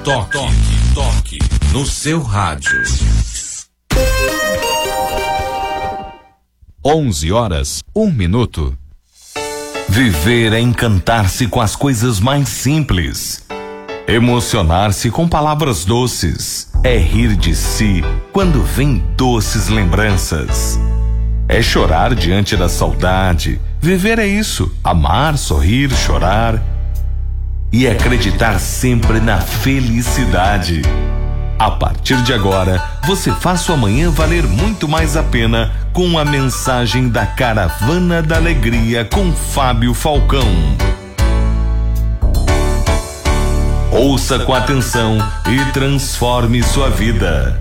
Toque no seu rádio. 11h01. Viver é encantar-se com as coisas mais simples. Emocionar-se com palavras doces. É rir de si quando vem doces lembranças. É chorar diante da saudade. Viver é isso: amar, sorrir, chorar. E acreditar sempre na felicidade. A partir de agora, você faz sua manhã valer muito mais a pena com a mensagem da Caravana da Alegria com Fábio Falcão. Ouça com atenção e transforme sua vida.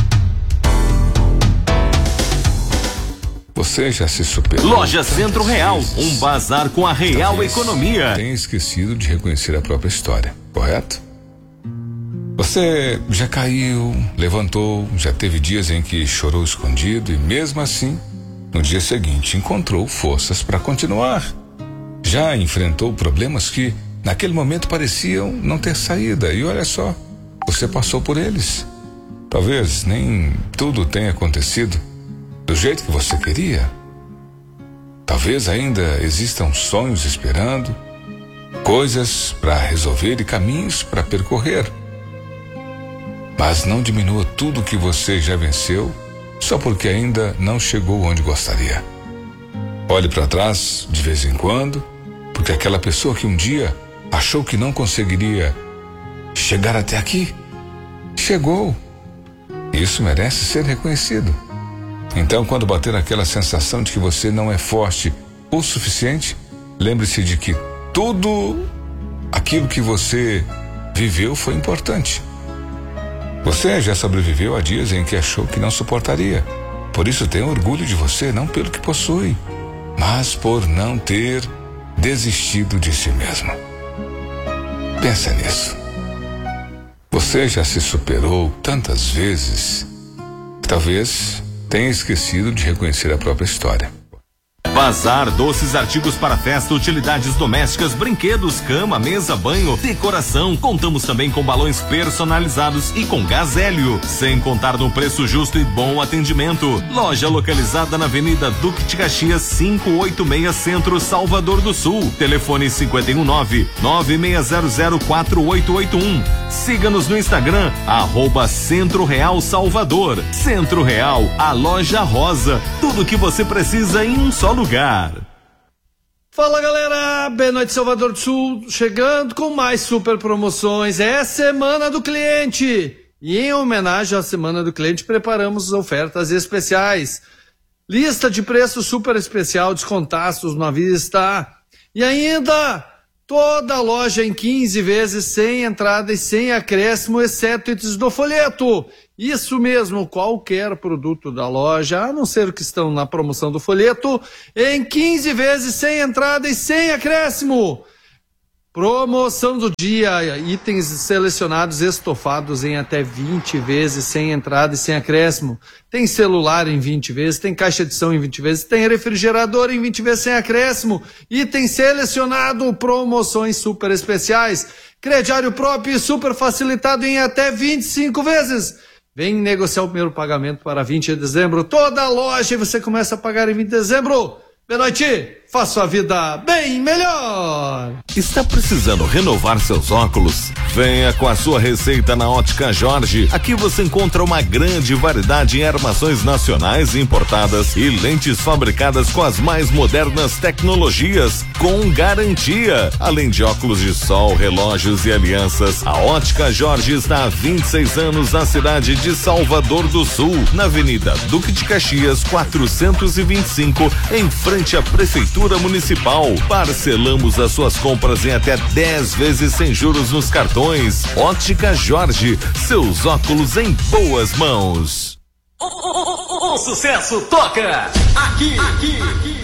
Você já se superou? Loja Centro Real, um bazar com a real economia. Tem esquecido de reconhecer a própria história, correto? Você já caiu, levantou, já teve dias em que chorou escondido e mesmo assim, no dia seguinte, encontrou forças para continuar. Já enfrentou problemas que naquele momento pareciam não ter saída e olha só, você passou por eles. Talvez nem tudo tenha acontecido do jeito que você queria. Talvez ainda existam sonhos esperando, coisas para resolver e caminhos para percorrer. Mas não diminua tudo que você já venceu só porque ainda não chegou onde gostaria. Olhe para trás de vez em quando, porque aquela pessoa que um dia achou que não conseguiria chegar até aqui, chegou. Isso merece ser reconhecido. Então, quando bater aquela sensação de que você não é forte o suficiente, lembre-se de que tudo aquilo que você viveu foi importante. Você já sobreviveu a dias em que achou que não suportaria. Por isso tenha orgulho de você, não pelo que possui, mas por não ter desistido de si mesmo. Pensa nisso. Você já se superou tantas vezes que talvez tenha esquecido de reconhecer a própria história. Bazar, doces, artigos para festa, utilidades domésticas, brinquedos, cama, mesa, banho, decoração. Contamos também com balões personalizados e com gás hélio, sem contar no preço justo e bom atendimento. Loja localizada na Avenida Duque de Caxias, 586 Centro, Salvador do Sul. Telefone 519-9600-4881. Siga-nos no Instagram, @Centro Real Salvador. Centro Real, a loja rosa. Tudo que você precisa em um só lugar. Fala galera, Benoite Salvador do Sul, chegando com mais super promoções. É Semana do Cliente e em homenagem à Semana do Cliente preparamos ofertas especiais. Lista de preços super especial, descontaços na vista e ainda toda a loja em 15 vezes sem entrada e sem acréscimo, exceto itens do folheto. Isso mesmo, qualquer produto da loja, a não ser que estão na promoção do folheto, em 15 vezes sem entrada e sem acréscimo. Promoção do dia, itens selecionados estofados em até 20 vezes sem entrada e sem acréscimo. Tem celular em 20 vezes, tem caixa de som em 20 vezes, tem refrigerador em 20 vezes sem acréscimo. Item selecionado, promoções super especiais. Crediário próprio e super facilitado em até 25 vezes. Vem negociar o primeiro pagamento para 20 de dezembro. Toda a loja e você começa a pagar em 20 de dezembro. Benoite, faça sua vida bem melhor. Está precisando renovar seus óculos? Venha com a sua receita na Ótica Jorge. Aqui você encontra uma grande variedade em armações nacionais e importadas e lentes fabricadas com as mais modernas tecnologias, com garantia. Além de óculos de sol, relógios e alianças, a Ótica Jorge está há 26 anos na cidade de Salvador do Sul, na Avenida Duque de Caxias, 425, em frente à Prefeitura Municipal. Parcelamos as suas compras em até 10 vezes sem juros nos cartões. Ótica Jorge, seus óculos em boas mãos. O sucesso toca aqui.